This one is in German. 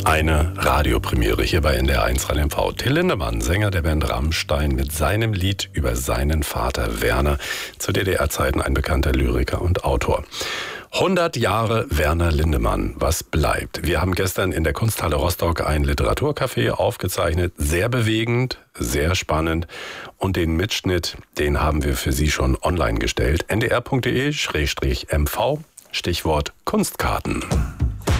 Eine Radiopremiere hier bei NDR1 Rhein-MV. Till Lindemann, Sänger der Band Rammstein, mit seinem Lied über seinen Vater Werner, zu DDR-Zeiten ein bekannter Lyriker und Autor. 100 Jahre Werner Lindemann, was bleibt? Wir haben gestern in der Kunsthalle Rostock ein Literaturcafé aufgezeichnet. Sehr bewegend, sehr spannend. Und den Mitschnitt, den haben wir für Sie schon online gestellt. ndr.de/mv, Stichwort Kunstkarten.